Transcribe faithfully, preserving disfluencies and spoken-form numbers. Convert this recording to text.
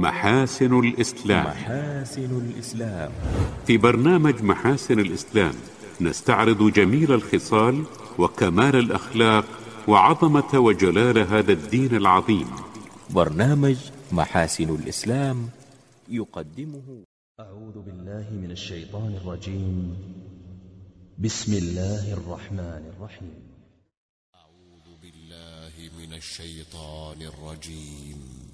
محاسن الإسلام. محاسن الإسلام. في برنامج محاسن الإسلام نستعرض جميل الخصال وكمال الأخلاق وعظمة وجلال هذا الدين العظيم. برنامج محاسن الإسلام يقدمه. أعوذ بالله من الشيطان الرجيم. بسم الله الرحمن الرحيم. أعوذ بالله من الشيطان الرجيم.